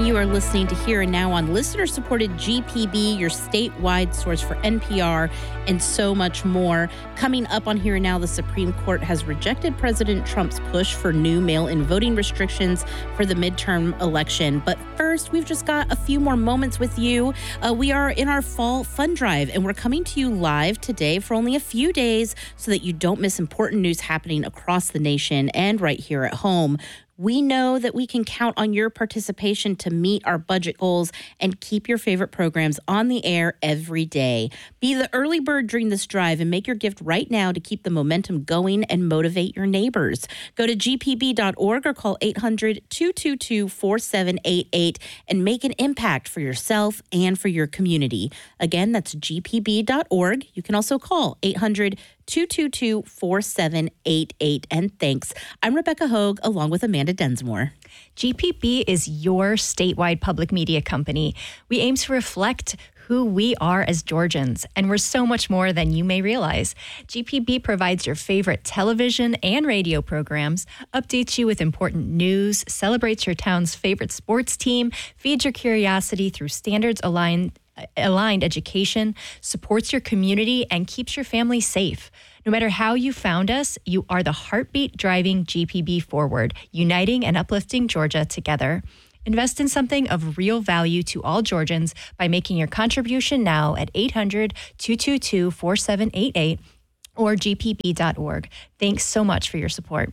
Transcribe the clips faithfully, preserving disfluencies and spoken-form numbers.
You are listening to Here and Now on listener-supported G P B, your statewide source for N P R and so much more. Coming up on Here and Now, the Supreme Court has rejected President Trump's push for new mail-in voting restrictions for the midterm election. But first, we've just got a few more moments with you. Uh, we are in our fall fund drive, and we're coming to you live today for only a few days so that you don't miss important news happening across the nation and right here at home. We know that we can count on your participation to meet our budget goals and keep your favorite programs on the air every day. Be the early bird during this drive and make your gift right now to keep the momentum going and motivate your neighbors. Go to G P B dot org or call eight hundred, two two two, four seven eight eight and make an impact for yourself and for your community. Again, that's G P B dot org. You can also call eight hundred, two two two, four seven eight eight. And thanks. I'm Rebecca Hogue along with Amanda Densmore. G P B is your statewide public media company. We aim to reflect who we are as Georgians, and we're so much more than you may realize. G P B provides your favorite television and radio programs, updates you with important news, celebrates your town's favorite sports team, feeds your curiosity through standards-aligned aligned education, supports your community, and keeps your family safe. No matter how you found us, you are the heartbeat driving G P B forward, uniting and uplifting Georgia together. Invest in something of real value to all Georgians by making your contribution now at eight hundred, two two two, four seven eight eight or G P B dot org. Thanks so much for your support.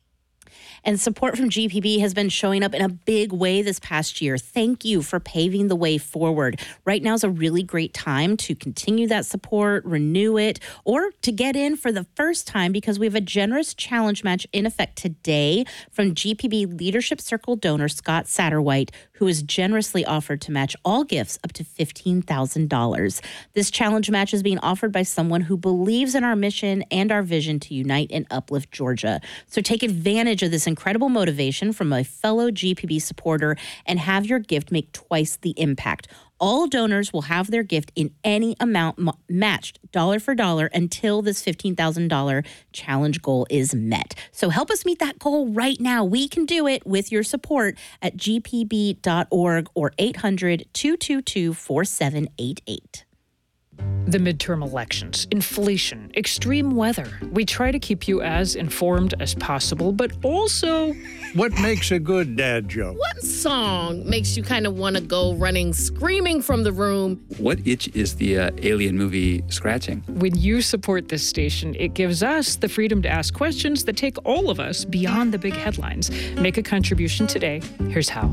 And support from G P B has been showing up in a big way this past year. Thank you for paving the way forward. Right now is a really great time to continue that support, renew it, or to get in for the first time because we have a generous challenge match in effect today from G P B Leadership Circle donor Scott Satterwhite, who has generously offered to match all gifts up to fifteen thousand dollars. This challenge match is being offered by someone who believes in our mission and our vision to unite and uplift Georgia. So take advantage of this incredible motivation from a fellow G P B supporter and have your gift make twice the impact. All donors will have their gift in any amount m- matched dollar for dollar until this fifteen thousand dollars challenge goal is met. So help us meet that goal right now. We can do it with your support at G P B dot org or eight hundred, two two two, four seven eight eight. The midterm elections, inflation, extreme weather. We try to keep you as informed as possible, but also... What makes a good dad joke? What song makes you kind of want to go running, screaming from the room? What itch is the uh, Alien movie scratching? When you support this station, it gives us the freedom to ask questions that take all of us beyond the big headlines. Make a contribution today. Here's how.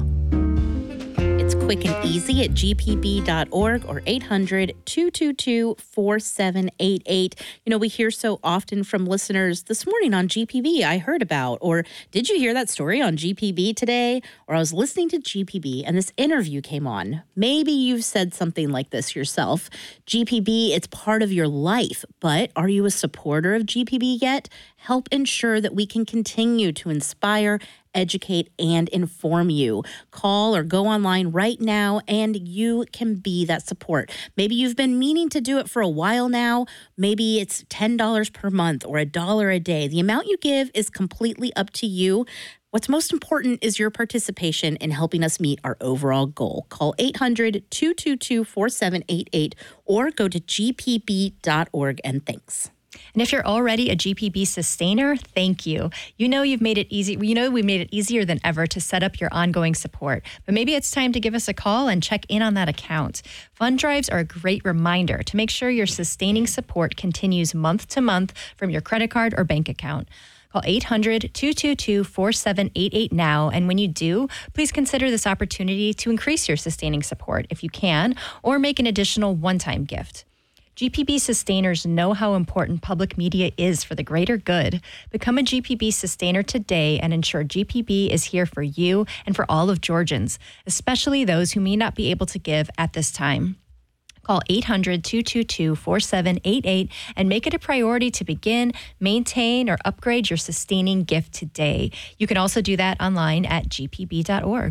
It's quick and easy at G P B dot org or eight hundred, two two two, four seven eight eight. You know, we hear so often from listeners, this morning on G P B I heard about, or did you hear that story on G P B today? Or I was listening to G P B and this interview came on. Maybe you've said something like this yourself. G P B, it's part of your life, but are you a supporter of G P B yet? Help ensure that we can continue to inspire, educate, and inform you. Call or go online right now, and you can be that support. Maybe you've been meaning to do it for a while now. Maybe it's ten dollars per month or a dollar a day. The amount you give is completely up to you. What's most important is your participation in helping us meet our overall goal. Call eight hundred, two two two, four seven eight eight or go to G P B dot org, and thanks. And if you're already a G P B sustainer, thank you. You know you've made it easy. You know we've made it easier than ever to set up your ongoing support. But maybe it's time to give us a call and check in on that account. Fund drives are a great reminder to make sure your sustaining support continues month to month from your credit card or bank account. Call eight hundred, two two two, four seven eight eight now. And when you do, please consider this opportunity to increase your sustaining support if you can, or make an additional one-time gift. G P B sustainers know how important public media is for the greater good. Become a G P B sustainer today and ensure G P B is here for you and for all of Georgians, especially those who may not be able to give at this time. Call eight hundred, two two two, four seven eight eight and make it a priority to begin, maintain, or upgrade your sustaining gift today. You can also do that online at G P B dot org.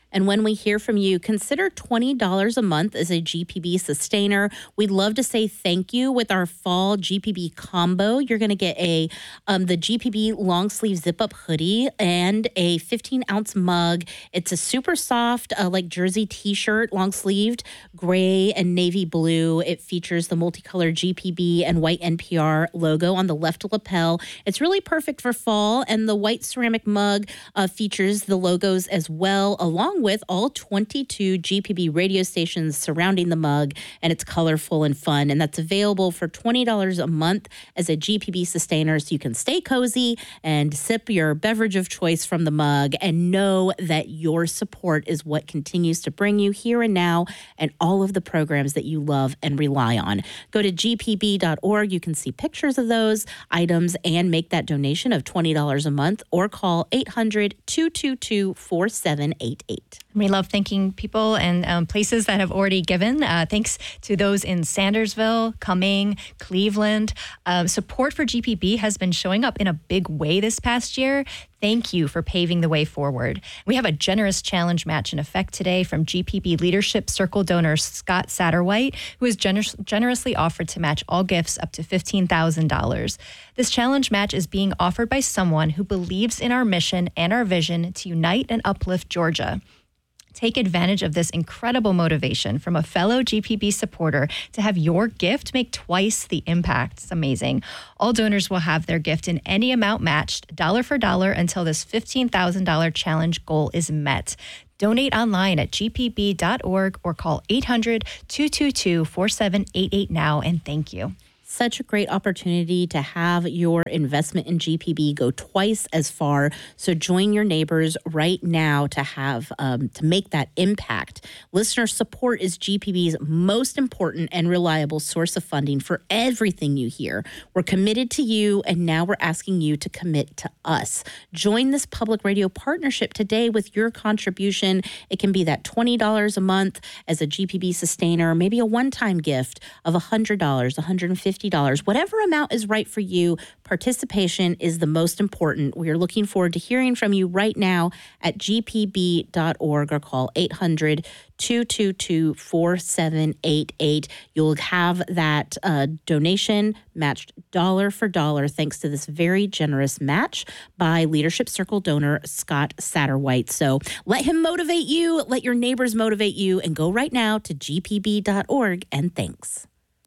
And when we hear from you, consider twenty dollars a month as a G P B sustainer. We'd love to say thank you with our fall G P B combo. You're going to get a um, the G P B long sleeve zip up hoodie and a fifteen ounce mug. It's a super soft, uh, like jersey t-shirt, long sleeved, gray and navy blue. It features the multicolored G P B and white N P R logo on the left lapel. It's really perfect for fall, and the white ceramic mug uh, features the logos as well, along with all twenty-two G P B radio stations surrounding the mug, and it's colorful and fun, and that's available for twenty dollars a month as a G P B sustainer, so you can stay cozy and sip your beverage of choice from the mug and know that your support is what continues to bring you Here and Now and all of the programs that you love and rely on. Go to G P B dot org. You can see pictures of those items and make that donation of twenty dollars a month, or call eight hundred, two two two, four seven eight eight. We love thanking people and um, places that have already given. Uh, thanks to those in Sandersville, Cumming, Cleveland. Um, support for G P B has been showing up in a big way this past year. Thank you for paving the way forward. We have a generous challenge match in effect today from G P B Leadership Circle donor Scott Satterwhite, who has gener- generously offered to match all gifts up to fifteen thousand dollars. This challenge match is being offered by someone who believes in our mission and our vision to unite and uplift Georgia. Take advantage of this incredible motivation from a fellow G P B supporter to have your gift make twice the impact. It's amazing. All donors will have their gift in any amount matched, dollar for dollar, until this fifteen thousand dollars challenge goal is met. Donate online at G P B dot org or call eight hundred, two two two, four seven eight eight now, and thank you. Such a great opportunity to have your investment in G P B go twice as far. So join your neighbors right now to have um, to make that impact. Listener support is G P B's most important and reliable source of funding for everything you hear. We're committed to you, and now we're asking you to commit to us. Join this public radio partnership today with your contribution. It can be that twenty dollars a month as a G P B sustainer, maybe a one-time gift of one hundred dollars, one hundred fifty dollars. Whatever amount is right for you, participation is the most important. We are looking forward to hearing from you right now at G P B dot org or call eight hundred, two two two, four seven eight eight. You'll have that uh, donation matched dollar for dollar thanks to this very generous match by Leadership Circle donor Scott Satterwhite. So let him motivate you, let your neighbors motivate you, and go right now to G P B dot org, and thanks.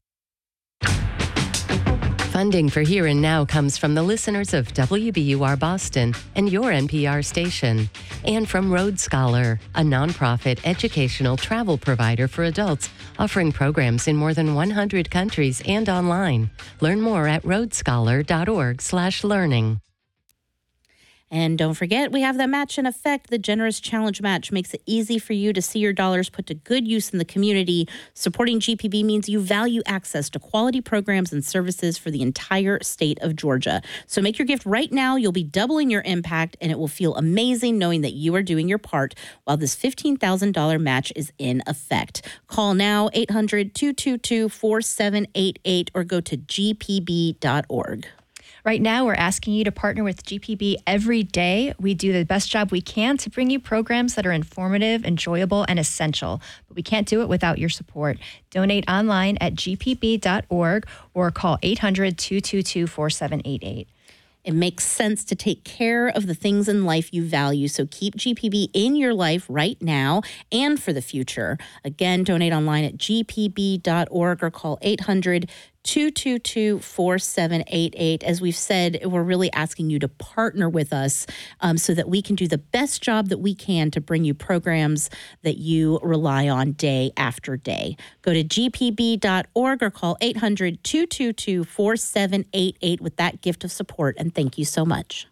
Funding for Here and Now comes from the listeners of W B U R Boston and your N P R station, and from Road Scholar, a nonprofit educational travel provider for adults offering programs in more than one hundred countries and online. Learn more at road scholar dot org slash learning. And don't forget, we have that match in effect. The Generous Challenge Match makes it easy for you to see your dollars put to good use in the community. Supporting G P B means you value access to quality programs and services for the entire state of Georgia. So make your gift right now. You'll be doubling your impact, and it will feel amazing knowing that you are doing your part while this fifteen thousand dollars match is in effect. Call now, eight hundred, two two two, four seven eight eight, or go to G P B dot org. Right now, we're asking you to partner with G P B every day. We do the best job we can to bring you programs that are informative, enjoyable, and essential. But we can't do it without your support. Donate online at G P B dot org or call eight hundred, two two two, four seven eight eight. It makes sense to take care of the things in life you value. So keep G P B in your life right now and for the future. Again, donate online at G P B dot org or call eight hundred, two two two, four seven eight eight. As we've said, we're really asking you to partner with us um, so that we can do the best job that we can to bring you programs that you rely on day after day. Go to G P B dot org or call eight hundred, two two two, four seven eight eight with that gift of support. And thank you so much.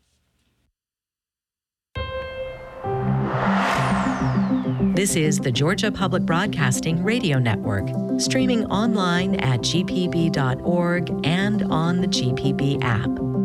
This is the Georgia Public Broadcasting Radio Network, streaming online at G P B dot org and on the G P B app.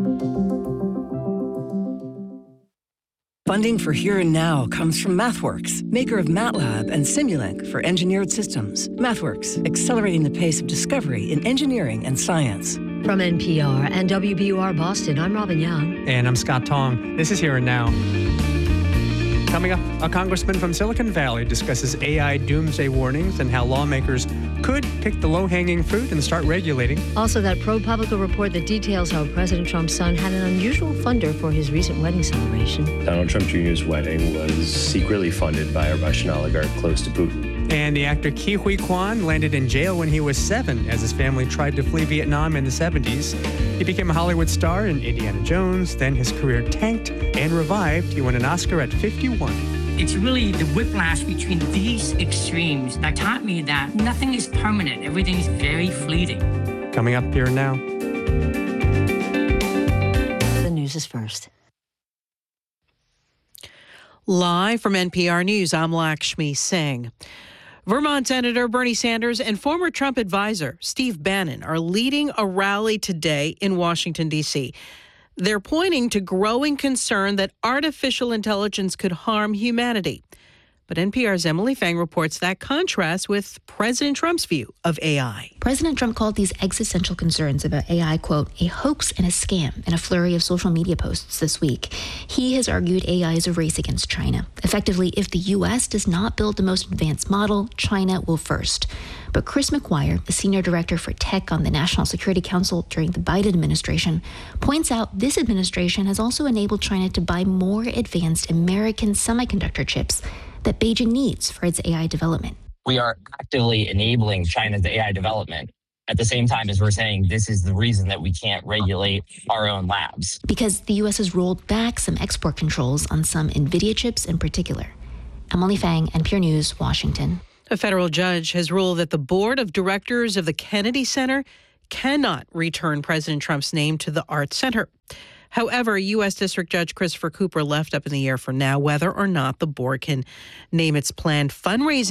Funding for Here and Now comes from MathWorks, maker of MATLAB and Simulink for engineered systems. MathWorks, accelerating the pace of discovery in engineering and science. From N P R and W B U R Boston, I'm Robin Young. And I'm Scott Tong. This is Here and Now. Coming up, a congressman from Silicon Valley discusses A I doomsday warnings and how lawmakers could pick the low-hanging fruit and start regulating. Also, that ProPublica report that details how President Trump's son had an unusual funder for his recent wedding celebration. Donald Trump Junior's wedding was secretly funded by a Russian oligarch close to Putin. And the actor Ke Huy Quan landed in jail when he was seven as his family tried to flee Vietnam in the seventies. He became a Hollywood star in Indiana Jones, then his career tanked and revived. He won an Oscar at fifty-one. It's really the whiplash between these extremes that taught me that nothing is permanent. Everything is very fleeting. Coming up here now. The news is first. Live from N P R News, I'm Lakshmi Singh. Vermont Senator Bernie Sanders and former Trump advisor Steve Bannon are leading a rally today in Washington, D C They're pointing to growing concern that artificial intelligence could harm humanity. But N P R's Emily Fang reports that contrasts with President Trump's view of A I. President Trump called these existential concerns about A I, quote, a hoax and a scam in a flurry of social media posts this week. He has argued A I is a race against China. Effectively, if the U S does not build the most advanced model, China will first. But Chris McGuire, the senior director for tech on the National Security Council during the Biden administration, points out this administration has also enabled China to buy more advanced American semiconductor chips that Beijing needs for its A I development. We are actively enabling China's A I development at the same time as we're saying this is the reason that we can't regulate our own labs. Because the U S has rolled back some export controls on some NVIDIA chips in particular. Emily Fang, N P R News, Washington. A federal judge has ruled that the board of directors of the Kennedy Center cannot return President Trump's name to the Arts Center. However, U S. District Judge Christopher Cooper left up in the air for now whether or not the board can name its planned fundraising